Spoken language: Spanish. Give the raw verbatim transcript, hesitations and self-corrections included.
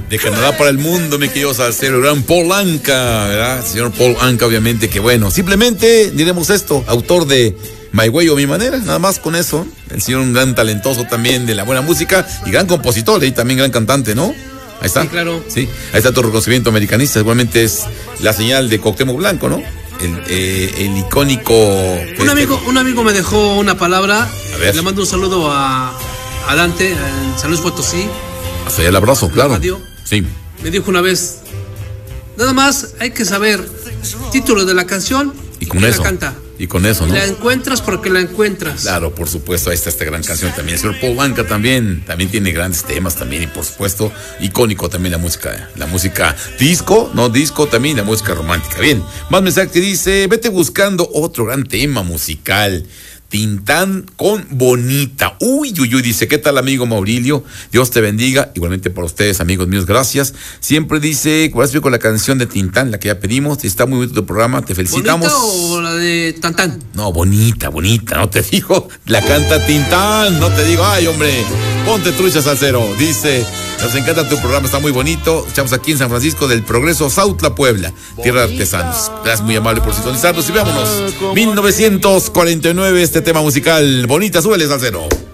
De Canadá para el mundo, mi querido salsero, el gran Paul Anka, ¿verdad? Señor Paul Anka, obviamente, que bueno, simplemente diremos esto, autor de My Way o Mi Manera, nada más con eso. El señor un gran talentoso también de la buena música y gran compositor y también gran cantante, ¿no? Ahí está. Sí, claro. Sí, ahí está tu reconocimiento americanista, igualmente es la señal de Cuauhtémoc Blanco, ¿no? El, eh, el icónico... Un amigo, un amigo me dejó una palabra, a ver. Le mando un saludo a, a Dante, en San Luis Potosí. Hasta allá el abrazo, claro. Radio. Sí. Me dijo una vez, nada más hay que saber título de la canción y con quién eso. la canta. Y con eso, ¿no? Y la encuentras porque la encuentras. Claro, por supuesto, ahí está esta gran canción también. El señor Paul Anka también, también tiene grandes temas también y por supuesto, icónico también la música, la música disco, no disco también, la música romántica. Bien, más mensaje que dice, vete buscando otro gran tema musical. Tintán con Bonita. Uy, uy, uy, dice, ¿qué tal, amigo Maurilio? Dios te bendiga. Igualmente para ustedes, amigos míos, gracias. Siempre dice, ¿cuál con la canción de Tintán, la que ya pedimos? Está muy bonito tu programa, te felicitamos. ¿Bonita o la de Tantán? No, bonita, bonita, no te digo, la canta Tintán, no te digo, ay, hombre, ponte trucha, salsero. Dice, nos encanta tu programa, está muy bonito. Estamos aquí en San Francisco del Progreso, Sautla, Puebla, tierra de artesanos. Gracias, muy amable por sintonizarnos y vámonos. mil novecientos cuarenta y nueve, este tema musical. Bonita, súbele, salsero.